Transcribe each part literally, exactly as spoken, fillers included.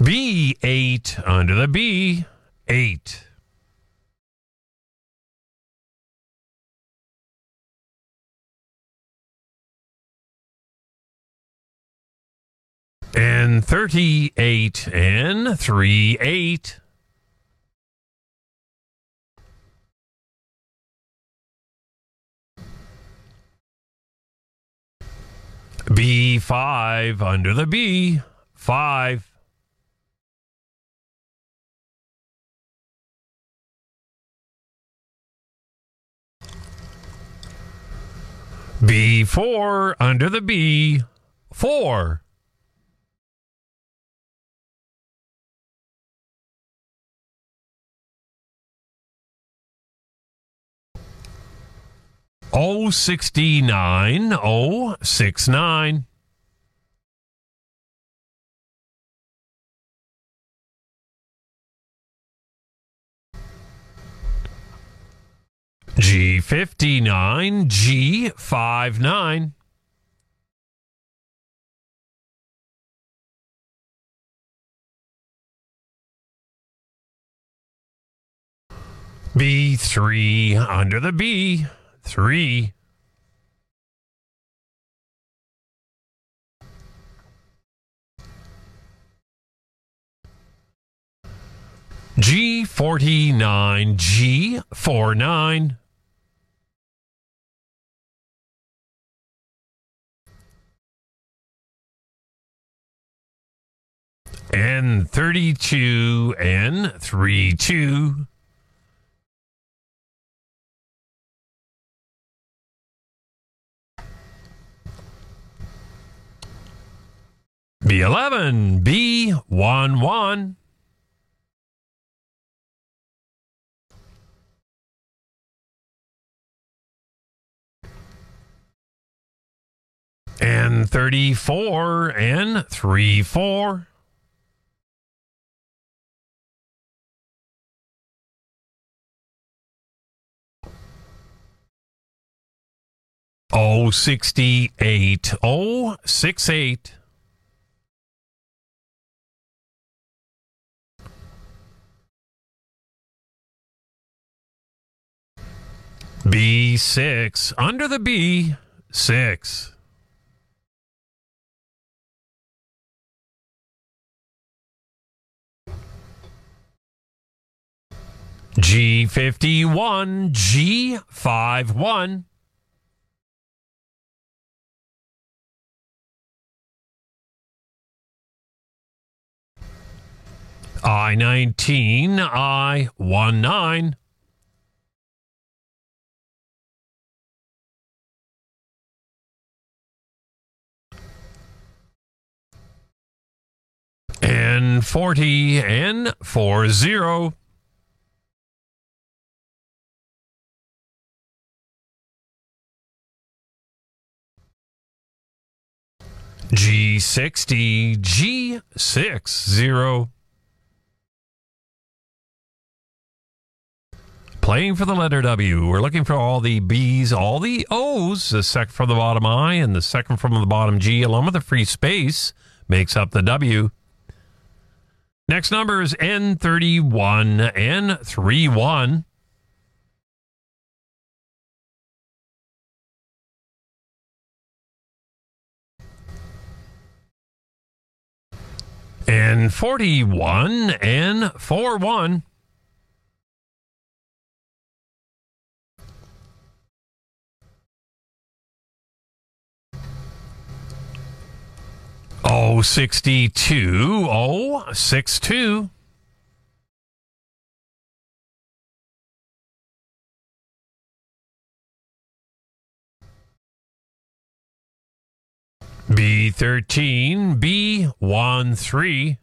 B eight under the B, eight. And thirty-eight and three, eight. B five under the B, five. B four under the B, four. O sixty-nine, O six-nine. G fifty-nine, G five-nine. B three under the B, three. G forty-nine, G forty-nine. N thirty-two, N thirty-two. B eleven, B eleven. N thirty-four, N thirty-four. O sixty-eight, O sixty-eight. B six under the B, six. G fifty-one, G fifty-one. I nineteen, I nineteen. N forty, N forty. G sixty, G sixty. Playing for the letter W. We're looking for all the B's, all the O's, the second from the bottom I and the second from the bottom G, along with the free space, makes up the W. Next number is N thirty-one, N thirty-one. N forty-one, N forty-one. O sixty-two, O sixty-two. B thirteen, B thirteen.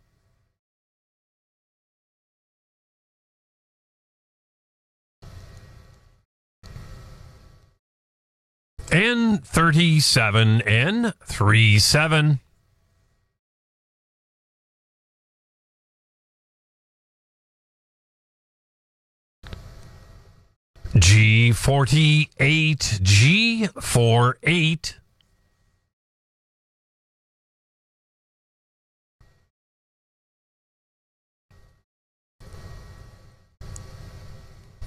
N thirty-seven, N thirty-seven. G forty-eight, G forty-eight.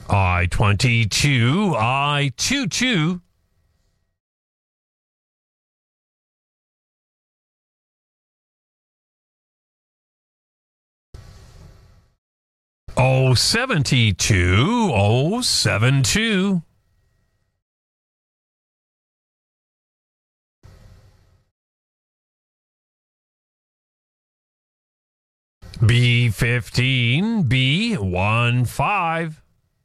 I twenty-two, I choo-choo. O seventy-two, O seventy-two. B fifteen, B one five.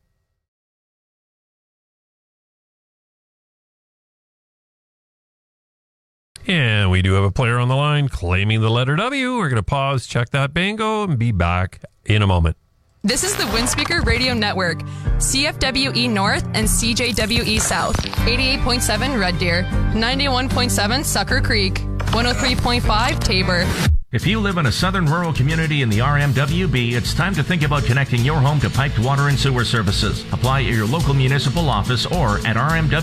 And we do have a player on the line claiming the letter W. We're going to pause, check that bingo, and be back in a moment. This is the Windspeaker Radio Network, C F W E North and C J W E South, eighty-eight point seven Red Deer, ninety-one point seven Sucker Creek, one oh three point five Tabor. If you live in a southern rural community in the R M W B, it's time to think about connecting your home to piped water and sewer services. Apply at your local municipal office or at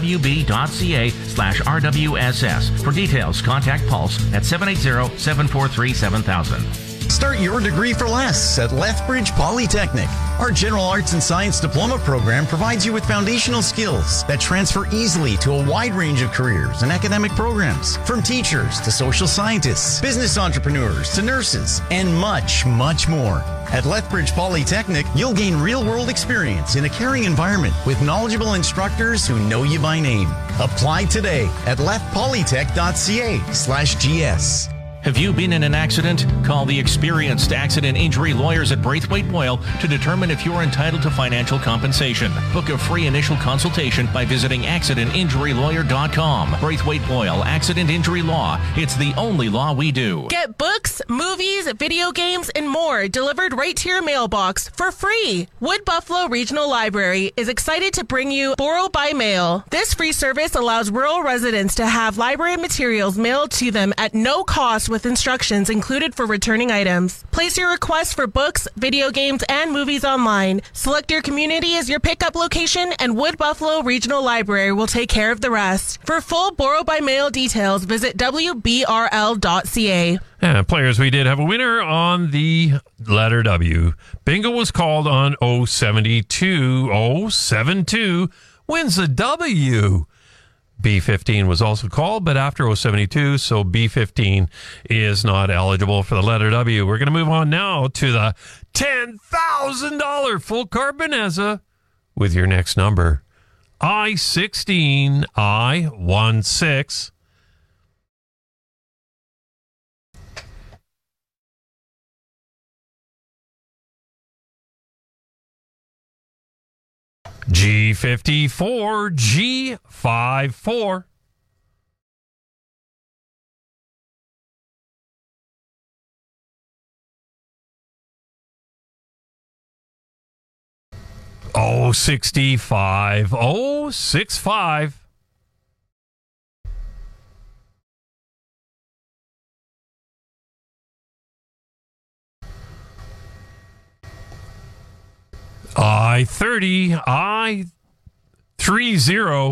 rmwb.ca slash RWSS. For details, contact Pulse at seven eight zero, seven four three, seven thousand. Start your degree for less at Lethbridge Polytechnic. Our General Arts and Science Diploma program provides you with foundational skills that transfer easily to a wide range of careers and academic programs, from teachers to social scientists, business entrepreneurs to nurses, and much, much more. At Lethbridge Polytechnic, you'll gain real-world experience in a caring environment with knowledgeable instructors who know you by name. Apply today at lethpolytech.ca slash GS. Have you been in an accident? Call the experienced accident injury lawyers at Braithwaite Boyle to determine if you're entitled to financial compensation. Book a free initial consultation by visiting accident injury lawyer dot com. Braithwaite Boyle, Accident Injury Law. It's the only law we do. Get books, movies, video games, and more delivered right to your mailbox for free. Wood Buffalo Regional Library is excited to bring you Borrow by Mail. This free service allows rural residents to have library materials mailed to them at no cost with instructions included for returning items. Place your request for books, video games, and movies online. Select your community as your pickup location, and Wood Buffalo Regional Library will take care of the rest. For full Borrow by Mail details, visit w b r l dot c a. And players, we did have a winner on the letter W. Bingo was called on O seventy-two. O seventy-two wins the W. B fifteen was also called, but after O seventy-two, so B fifteen is not eligible for the letter W. We're going to move on now to the ten thousand dollars full car Bonanza with your next number. I sixteen, I sixteen. G fifty-four, G fifty-four. O sixty-five, O sixty-five. I thirty, I thirty.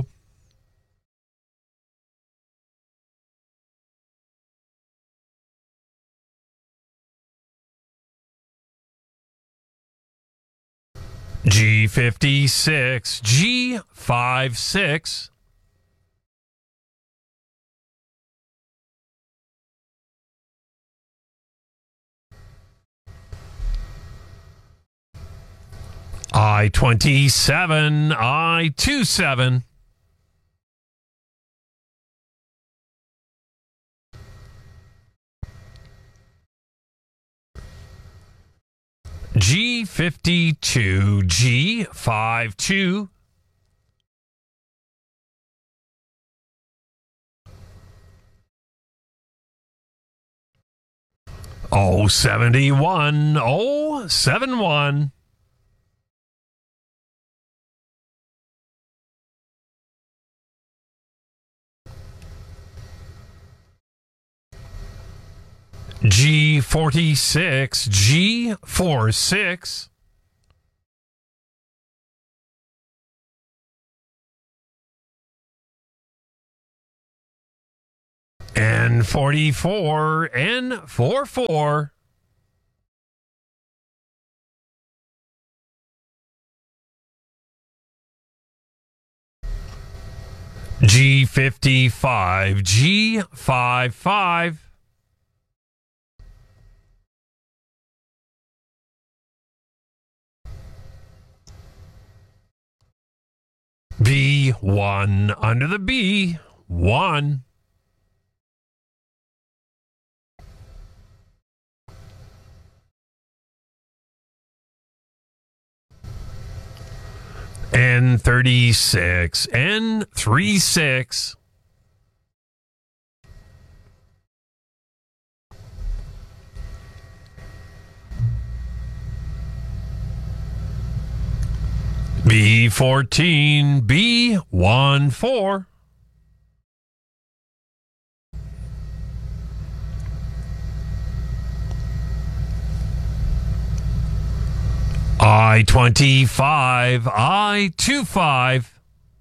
G fifty-six, G fifty-six. I twenty-seven, I twenty-seven. G fifty-two, G fifty-two. O seventy-one, O seventy-one. G forty-six, G forty-six. N forty-four, N forty-four. G fifty-five, G fifty-five. B one under the B, one. N thirty-six, N thirty-six. B fourteen, B one four. I twenty-five, I twenty-five.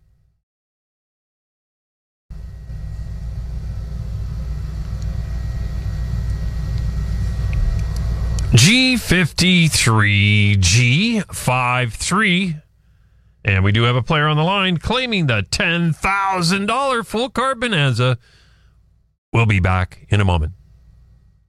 G fifty-three, G fifty-three. And we do have a player on the line claiming the ten thousand dollars full card bonanza. We'll be back in a moment.